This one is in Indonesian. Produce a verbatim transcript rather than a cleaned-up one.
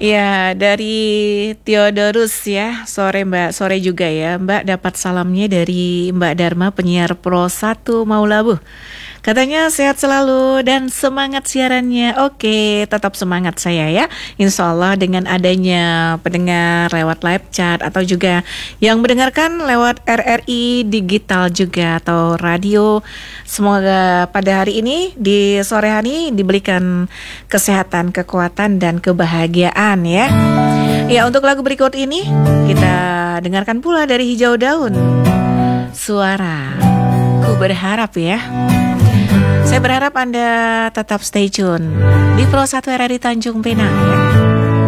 Ya, dari Theodorus ya, sore Mbak, sore juga ya Mbak, dapat salamnya dari Mbak Dharma, penyiar Pro satu Maulabu. Katanya sehat selalu dan semangat siarannya. Oke, tetap semangat saya ya. Insya Allah dengan adanya pendengar lewat live chat atau juga yang mendengarkan lewat R R I digital juga atau radio, semoga pada hari ini di sore hari diberikan kesehatan, kekuatan dan kebahagiaan ya. Ya, untuk lagu berikut ini kita dengarkan pula dari Hijau Daun. Suara Ku Berharap ya. Saya berharap Anda tetap stay tune di Pro satu R R I Tanjung Pinang ya.